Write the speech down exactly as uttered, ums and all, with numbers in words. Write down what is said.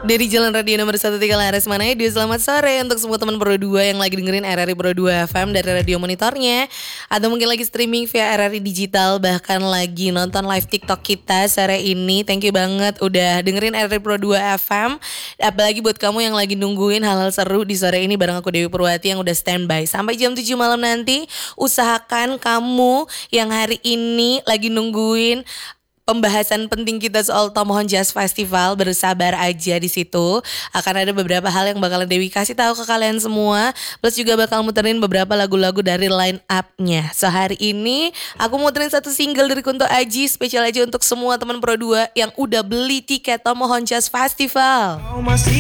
Dari Jalan Radio nomor satu tiga Laras Manado. Selamat sore untuk semua teman Pro dua yang lagi dengerin R R I Pro dua F M dari radio monitornya, atau mungkin lagi streaming via R R I Digital, bahkan lagi nonton live TikTok kita sore ini. Thank you banget udah dengerin R R I Pro dua F M. Apalagi buat kamu yang lagi nungguin hal-hal seru di sore ini bareng aku Dewi Purwati yang udah standby sampai jam tujuh malam nanti. Usahakan kamu yang hari ini lagi nungguin pembahasan penting kita soal Tomohon Jazz Festival, bersabar aja di situ. Akan ada beberapa hal yang bakalan Dewi kasih tahu ke kalian semua. Plus juga bakal muterin beberapa lagu-lagu dari line up-nya. So hari ini aku muterin satu single dari Kunto Aji, spesial aja untuk semua teman Pro dua yang udah beli tiket Tomohon Jazz Festival.